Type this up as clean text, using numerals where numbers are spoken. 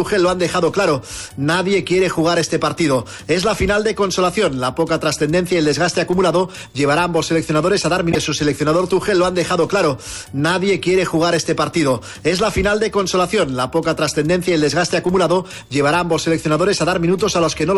Tuchel lo han dejado claro. Nadie quiere jugar este partido. Es la final de consolación. La poca trascendencia y el desgaste acumulado llevará a ambos seleccionadores a dar minutos. Su seleccionador Tuchel lo han dejado claro. Nadie quiere jugar este partido. Es la final de consolación. La poca trascendencia y el desgaste acumulado llevará a ambos seleccionadores a dar minutos a los que no